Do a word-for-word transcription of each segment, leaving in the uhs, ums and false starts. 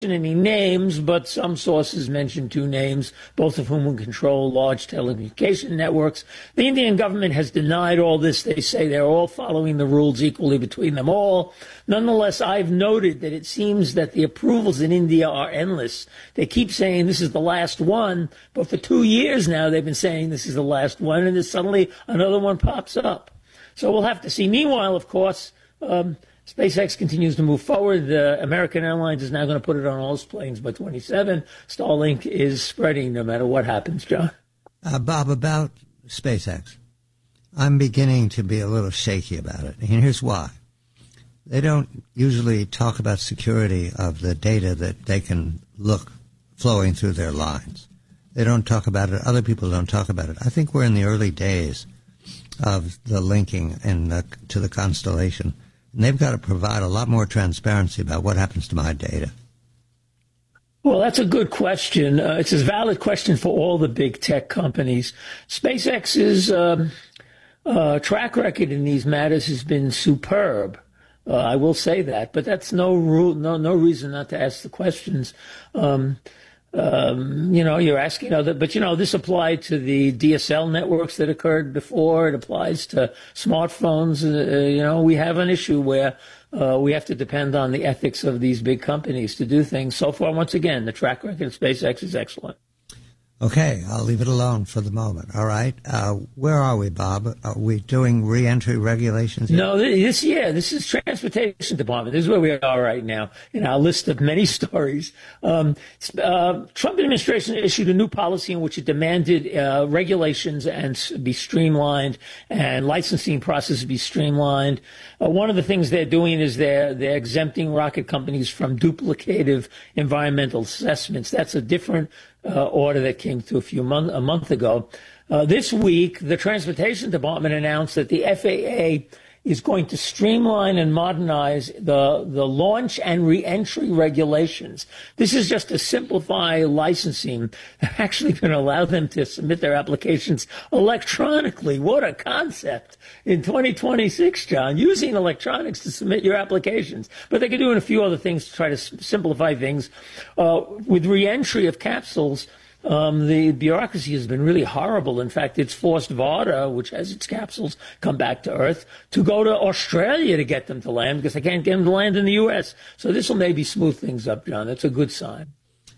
any names, but some sources mention two names, both of whom control large telecommunication networks. The Indian government has denied all this. They say they're all following the rules equally between them all. Nonetheless, I've noted that it seems that the approvals in India are endless. They keep saying this is the last one, but for two years now they've been saying this is the last one, and then suddenly another one pops up. So we'll have to see. Meanwhile, of course, um, SpaceX continues to move forward. Uh, American Airlines is now going to put it on all its planes by twenty-seven. Starlink is spreading no matter what happens, John. Uh, Bob, about SpaceX, I'm beginning to be a little shaky about it. And here's why. They don't usually talk about security of the data that they can look flowing through their lines. They don't talk about it. Other people don't talk about it. I think we're in the early days of the linking in the, to the constellation. And they've got to provide a lot more transparency about what happens to my data. Well, that's a good question. Uh, it's a valid question for all the big tech companies. SpaceX's um, uh, track record in these matters has been superb. Uh, I will say that, but that's no rule, no no reason not to ask the questions. Um, Um, you know, you're asking other, but you know, this applied to the D S L networks that occurred before. It applies to smartphones. Uh, you know, we have an issue where uh, we have to depend on the ethics of these big companies to do things. So far, once again, the track record of SpaceX is excellent. Okay, I'll leave it alone for the moment. All right. Uh, where are we, Bob? Are we doing re-entry regulations here? No, this, yeah, this is Transportation Department. This is where we are right now in our list of many stories. Um, uh, Trump administration issued a new policy in which it demanded uh, regulations and be streamlined and licensing processes be streamlined. Uh, one of the things they're doing is they're, they're exempting rocket companies from duplicative environmental assessments. That's a different Uh, order that came through a few month, a month ago. Uh, this week, the Transportation Department announced that the F A A is going to streamline and modernize the the launch and reentry regulations. This is just to simplify licensing. They're actually going to allow them to submit their applications electronically. What a concept in twenty twenty-six, John, using electronics to submit your applications. But they could do a few other things to try to s- simplify things. Uh, with reentry of capsules, Um, the bureaucracy has been really horrible. In fact, it's forced VARTA, which has its capsules come back to Earth, to go to Australia to get them to land because they can't get them to land in the U S. So this will maybe smooth things up, John. That's a good sign.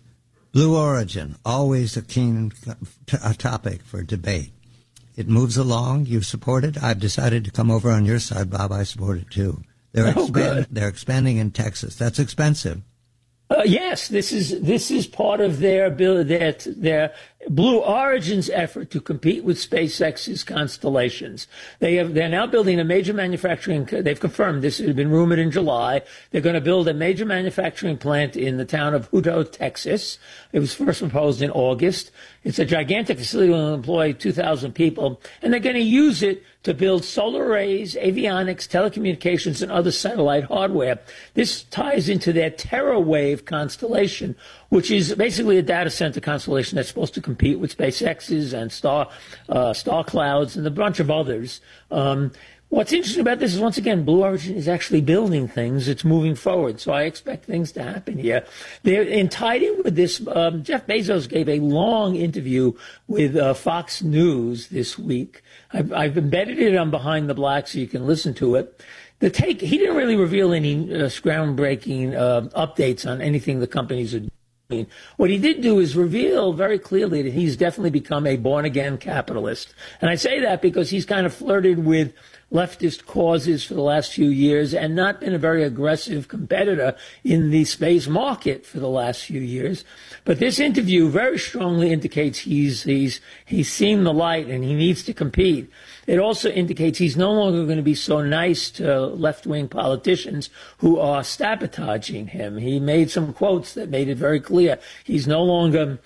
Blue Origin, always a keen t- a topic for debate. It moves along. You support it. I've decided to come over on your side, Bob. I support it, too. They're, Oh, expand- good. they're expanding in Texas. That's expensive. Uh, yes, this is this is part of their bill, their their Blue Origin's effort to compete with SpaceX's constellations. They have they're now building a major manufacturing. They've confirmed this had been rumored in July. They're going to build a major manufacturing plant in the town of Hutto, Texas. It was first proposed in August. It's a gigantic facility that will employ two thousand people, and they're going to use it to build solar arrays, avionics, telecommunications, and other satellite hardware. This ties into their TerraWave constellation, which is basically a data center constellation that's supposed to compete with SpaceX's and Star uh, Star Clouds and a bunch of others. Um, What's interesting about this is, once again, Blue Origin is actually building things. It's moving forward. So I expect things to happen here. They're in tied in with this. Um, Jeff Bezos gave a long interview with uh, Fox News this week. I've, I've embedded it on Behind the Black so you can listen to it. The take, he didn't really reveal any uh, groundbreaking uh, updates on anything the companies are doing. What he did do is reveal very clearly that he's definitely become a born-again capitalist. And I say that because he's kind of flirted with leftist causes for the last few years and not been a very aggressive competitor in the space market for the last few years. But this interview very strongly indicates he's he's he's seen the light and he needs to compete. It also indicates he's no longer going to be so nice to left-wing politicians who are sabotaging him. He made some quotes that made it very clear he's no longer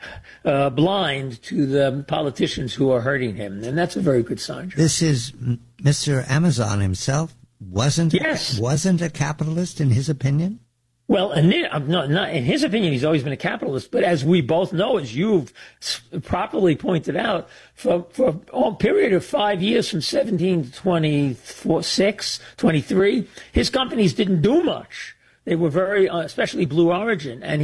Uh, blind to the politicians who are hurting him. And that's a very good sign. This is Mister Amazon himself wasn't, yes. wasn't a capitalist in his opinion? Well, in, not, not, in his opinion, he's always been a capitalist. But as we both know, as you've properly pointed out, for, for a period of five years from seventeen to twenty-six, twenty-three, his companies didn't do much. They were very, uh, especially Blue Origin, and